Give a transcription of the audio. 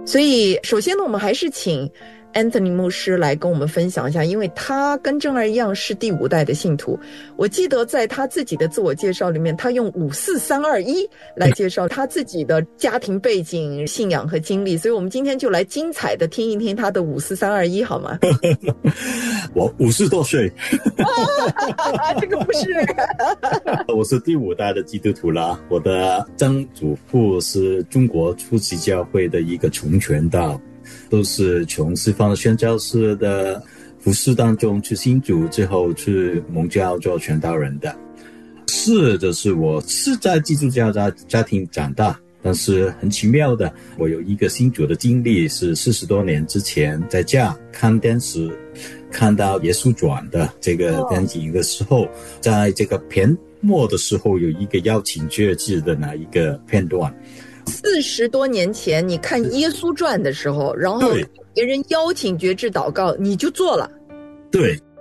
所以首先呢，我们还是请 Anthony 牧师来跟我们分享一下，因为他跟正儿一样是第5代的信徒。我记得在他自己的自我介绍里面，他用54321来介绍他自己的家庭背景、信仰和经历，所以我们今天就来精彩的听一听他的54321好吗？ 我50多岁这个不是我是第5代的基督徒啦。我的曾祖父是中国初期教会的一个从传道，都是从西方的宣教士的服侍当中去信主，之后去蒙教做传道人的。就是我是在基督教家庭长大，但是很奇妙的，我有一个信主的经历，是40多年之前在家看电视，看到耶稣传的这个电影的时候，在这个片末的时候有一个邀请决志的那一个片段。 40多年前你看耶稣传的时候，然后别人邀请决志祷告，你就做了。 对，